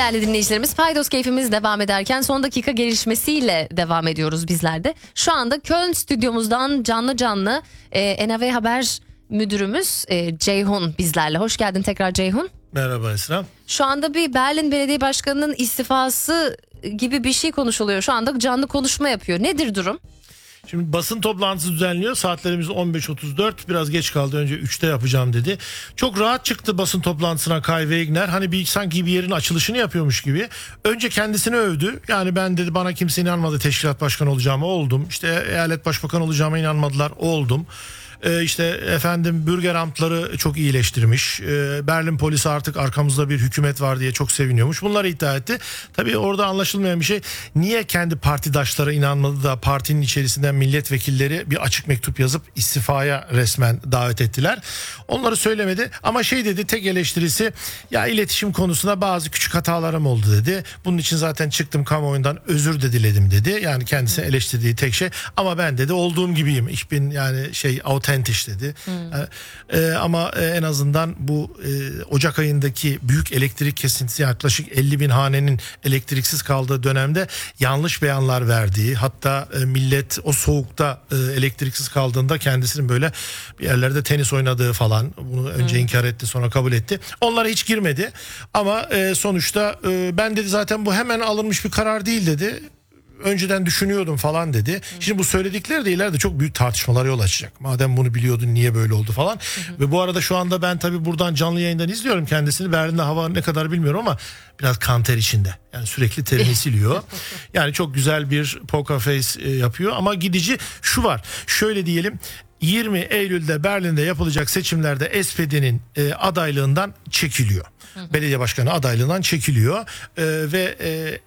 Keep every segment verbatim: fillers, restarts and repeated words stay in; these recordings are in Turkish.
Değerli dinleyicilerimiz, Paydos keyfimiz devam ederken son dakika gelişmesiyle devam ediyoruz bizler de. Şu anda Köln stüdyomuzdan canlı canlı e, N A V Haber müdürümüz e, Ceyhun bizlerle. Hoş geldin tekrar Ceyhun. Merhaba Esra. Şu anda bir Berlin Belediye Başkanı'nın istifası gibi bir şey konuşuluyor. Şu anda canlı konuşma yapıyor. Nedir durum? Şimdi basın toplantısı düzenliyor. Saatlerimiz on beş otuz dört. Biraz geç kaldı. Önce üçte yapacağım dedi. Çok rahat çıktı basın toplantısına Kai Wegner. Hani bir sanki bir yerin açılışını yapıyormuş gibi. Önce kendisini övdü. Yani ben dedi, bana kimse inanmadı teşkilat başkanı olacağıma, oldum. İşte eyalet başbakanı olacağıma inanmadılar, oldum. Ee, işte efendim Bürgeramtları çok iyileştirmiş. Ee, Berlin polisi artık arkamızda bir hükümet var diye çok seviniyormuş. Bunları iddia etti. Tabii orada anlaşılmayan bir şey, niye kendi partidaşları inanmadı da partinin içerisinden milletvekilleri bir açık mektup yazıp istifaya resmen davet ettiler. Onları söylemedi ama şey dedi, tek eleştirisi, ya iletişim konusunda bazı küçük hatalarım oldu dedi. Bunun için zaten çıktım kamuoyundan özür de diledim dedi. Yani kendisini eleştirdiği tek şey, ama ben dedi olduğum gibiyim. Ich bin yani şey authentisch dedi. Hmm. Ee, ama en azından bu e, Ocak ayındaki büyük elektrik kesintisi, yaklaşık elli bin hanenin elektriksiz kaldığı dönemde yanlış beyanlar verdiği, hatta e, millet o soğukta e, elektriksiz kaldığında kendisinin böyle bir yerlerde tenis oynadığı falan, bunu önce hmm. inkar etti, sonra kabul etti. Onlara hiç girmedi ama e, sonuçta e, ben dedi zaten bu hemen alınmış bir karar değil dedi. Önceden düşünüyordum falan dedi. Hı. Şimdi bu söyledikleri de ileride çok büyük tartışmalara yol açacak. Madem bunu biliyordun niye böyle oldu falan. Hı hı. Ve bu arada şu anda ben tabii buradan canlı yayından izliyorum kendisini. Berlin'de hava ne kadar bilmiyorum ama biraz kan ter içinde. Yani sürekli terini siliyor. Yani çok güzel bir poker face yapıyor ama gidici şu var. Şöyle diyelim, yirmi Eylül'de Berlin'de yapılacak seçimlerde S P D'nin e, adaylığından çekiliyor. Hı hı. Belediye başkanı adaylığından çekiliyor e, ve e,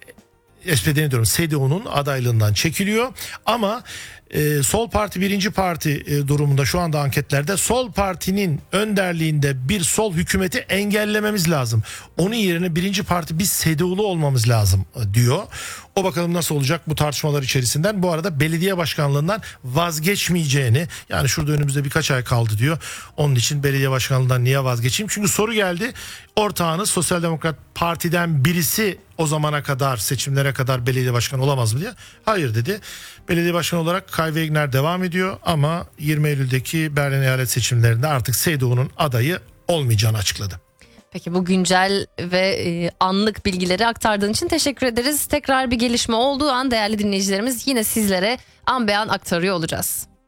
S P D'nin diyorum C D U'nun adaylığından çekiliyor ama e, Sol Parti birinci parti e, durumunda şu anda anketlerde Sol Parti'nin önderliğinde bir sol hükümeti engellememiz lazım. Onun yerine birinci parti biz C D U'lu olmamız lazım diyor. O bakalım nasıl olacak bu tartışmalar içerisinden. Bu arada belediye başkanlığından vazgeçmeyeceğini, yani şurada önümüzde birkaç ay kaldı diyor. Onun için belediye başkanlığından niye vazgeçeyim? Çünkü soru geldi. Ortağınız Sosyal Demokrat Parti'den birisi o zamana kadar, seçimlere kadar belediye başkanı olamaz mı diye. Hayır dedi. Belediye başkanı olarak Kai Wegner devam ediyor ama yirmi Eylül'deki Berlin eyalet seçimlerinde artık C D U'nun adayı olmayacağını açıkladı. Peki bu güncel ve e, anlık bilgileri aktardığın için teşekkür ederiz. Tekrar bir gelişme olduğu an değerli dinleyicilerimiz yine sizlere an be an aktarıyor olacağız.